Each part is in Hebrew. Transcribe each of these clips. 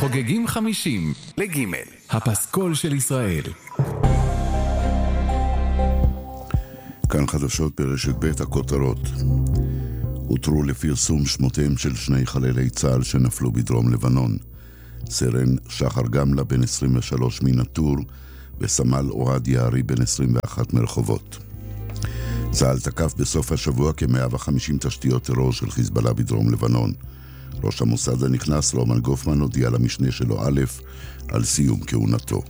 חוגגים 50 לג' הפסקול של ישראל. כאן חדשות ברשת ב' הכותרות. הותרו לפרסום שמותיהם של שני חללי צה"ל שנפלו בדרום לבנון. סרן שחר גמלה בן 23 מנטור וסמל אוהד יערי בן 21 מרחובות. צה"ל תקף בסוף השבוע כ-150 תשתיות טרור של חיזבאללה בדרום לבנון. ראש המוסד הנכנס רומן גופמן הודיע למשנה שלו א' על סיום כהונתו.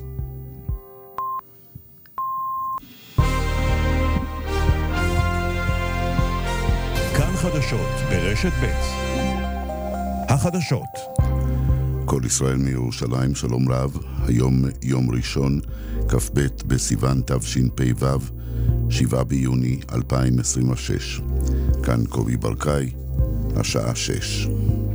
כאן חדשות ברשת ב' החדשות. כל ישראל מירושלים, שלום רב. היום יום ראשון, כ"ב בסיוון תשפ"ו, 7 ביוני 2026. כאן קובי ברקאי, השעה 6.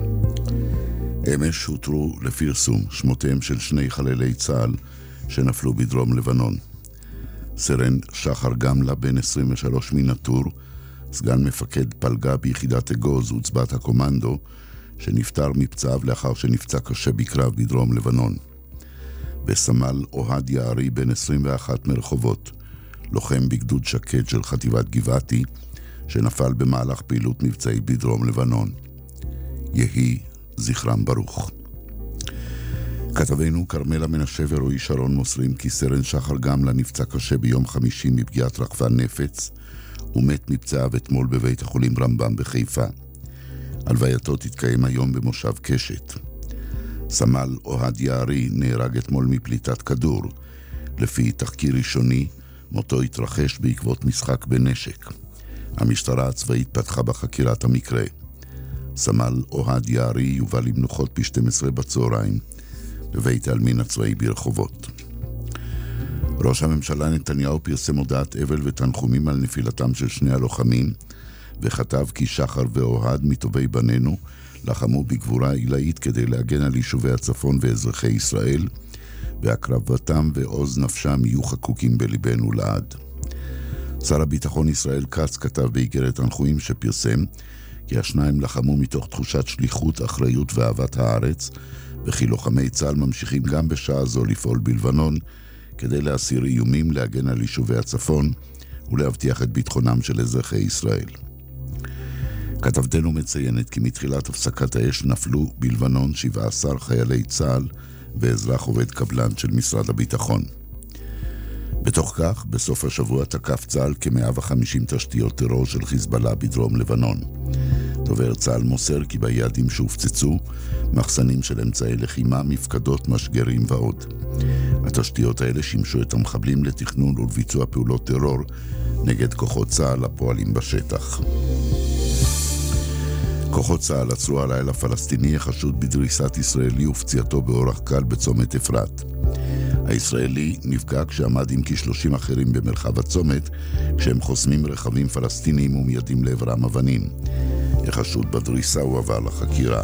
אמש הותרו לפרסום שמותיהם של שני חללי צה"ל שנפלו בדרום לבנון. סרן שחר גמלה בן 23 מנטור, סגן מפקד פלגה ביחידת אגוז עוצבת הקומנדו, שנפטר מפצעיו לאחר שנפצע קשה בקרב בדרום לבנון. וסמל אוהד יערי בן 21 מרחובות, לוחם בגדוד שקד של חטיבת גבעתי, שנפל במהלך פעילות מבצעית בדרום לבנון. יהי זכרם ברוך. כתבינו קרמלה מנשה ורועי שרון מוסרים כי סרן שחר גמלה נפצע קשה ביום חמישי מפגיעת רחפן נפץ, ומת מפצעיו אתמול בבית החולים רמב"ם בחיפה. הלווייתו תתקיים היום במושב קשת. סמל אוהד יערי נהרג אתמול מפליטת כדור. לפי תחקיר ראשוני, מותו התרחש בעקבות משחק בנשק. המשטרה הצבאית פתחה בחקירת המקרה. סמל אוהד יערי יובא למנוחות ב-12 בצהריים בבית העלמין הצבאי ברחובות. ראש הממשלה נתניהו פרסם הודעת אבל ותנחומים על נפילתם של שני הלוחמים, וכתב כי שחר ואוהד מטובי בנינו לחמו בגבורה עילאית כדי להגן על יישובי הצפון ואזרחי ישראל, והקרבתם ועוז נפשם יהיו חקוקים בליבנו לעד. שר הביטחון ישראל כץ כתב באיגרת תנחומים שפרסם כי השניים לחמו מתוך תחושת שליחות, אחריות ואהבת הארץ, וכי לוחמי צה"ל ממשיכים גם בשעה זו לפעול בלבנון כדי להסיר איומים, להגן על יישובי הצפון ולהבטיח את ביטחונם של אזרחי ישראל. כתבתנו מציינת כי מתחילת הפסקת האש נפלו בלבנון 17 חיילי צה"ל ואזרח עובד קבלן של משרד הביטחון. בתוך כך, בסוף השבוע תקף צה"ל כ-150 תשתיות טרור של חיזבאללה בדרום לבנון. דובר צה"ל מוסר כי ביעדים שהופצצו, מחסנים של אמצעי לחימה, מפקדות, משגרים ועוד. התשתיות האלה שימשו את המחבלים לתכנון ולביצוע פעולות טרור נגד כוחות צה"ל הפועלים בשטח. כוחות צה"ל עצרו הלילה פלסטיני החשוד בדריסת ישראלי ופציעתו באורח קל בצומת אפרת. הישראלי נפגע כשעמד עם כ-30 אחרים במרחב הצומת, כשהם חוסמים רכבים פלסטיניים ומיידים לעברם אבנים. החשוד בדריסה הועבר לחקירה.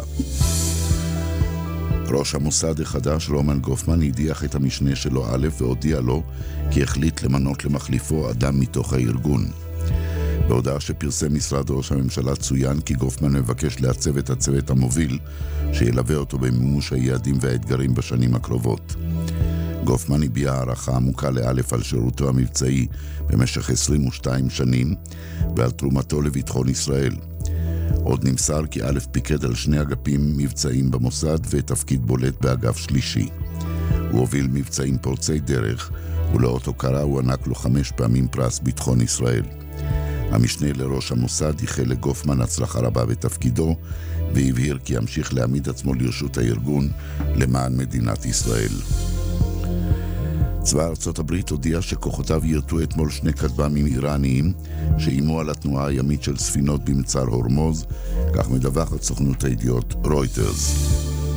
ראש המוסד החדש רומן גופמן הדיח את המשנה שלו א' והודיע לו כי החליט למנות למחליפו אדם מתוך הארגון. בהודעה שפרסם משרד ראש הממשלה צוין כי גופמן מבקש לעצב את הצוות המוביל שילווה אותו במימוש היעדים והאתגרים בשנים הקרובות. גופמן הביע הערכה עמוקה לאלף על שירותו המבצעי במשך 22 שנים ועל תרומתו לביטחון ישראל. עוד נמסר כי א' פיקד על 2 אגפים מבצעיים במוסד ותפקיד בולט באגף שלישי. הוא הוביל מבצעים פורצי דרך ולאות הוקרה הוא ענק לו 5 פעמים פרס ביטחון ישראל. המשנה לראש המוסד איחל לגופמן הצלחה רבה בתפקידו והבהיר כי ימשיך להעמיד עצמו לרשות הארגון למען מדינת ישראל. צבא ארצות הברית הודיע שכוחותיו ירתו אתמול 2 כטב"מים איראניים שאיימו על התנועה הימית של ספינות במצר הורמוז, כך מדווחת סוכנות הידיעות רויטרס.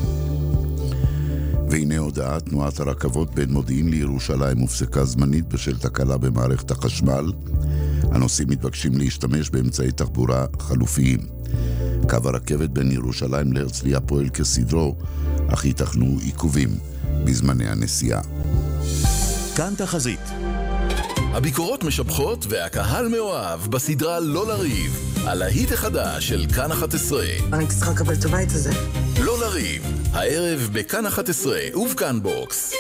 והנה הודעה, תנועת הרכבות בין מודיעין לירושלים הופסקה זמנית בשל תקלה במערכת החשמל. הנוסעים מתבקשים להשתמש באמצעי תחבורה חלופיים. קו הרכבת בין ירושלים להרצליה פועל כסדרו, אך ייתכנו עיכובים בזמני הנסיעה. כאן תחזית. הביקורות משבחות והקהל מאוהב בסדרה לא לריב, על ההיט החדש של כאן 11. אני צריכה לקבל את הבית הזה. לא לריב, הערב בכאן 11 ובכאן בוקס.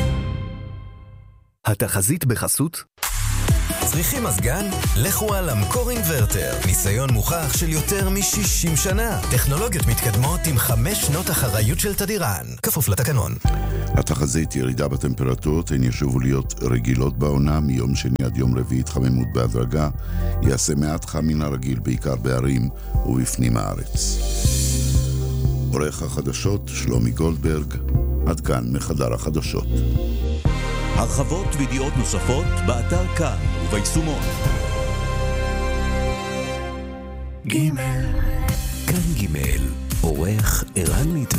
התחזית בחסות? צריכים מזגן? לכו על אמקור אינברטר. ניסיון מוכח של יותר מ-60 שנה. טכנולוגיות מתקדמות עם 5 שנות אחריות של תדירן. כפוף לתקנון. התחזית ירידה בטמפרטורות, הן ישובו להיות רגילות בעונה. מיום שני עד יום רביעי התחממות בהדרגה. יעשה מעט חם מן הרגיל, בעיקר בערים ובפנים הארץ. עורך החדשות שלומי גולדברג. עד כאן מחדר החדשות. הרחבות וידיעות נוספות באתר כאן וביישומון. כאן ג' עורך ערן מיטל.